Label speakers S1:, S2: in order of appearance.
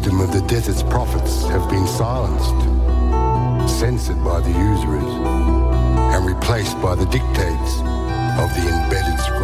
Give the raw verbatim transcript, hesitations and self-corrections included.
S1: wisdom of the desert's prophets have been silenced, censored by the usurers, and replaced by the dictates of the embedded scroll.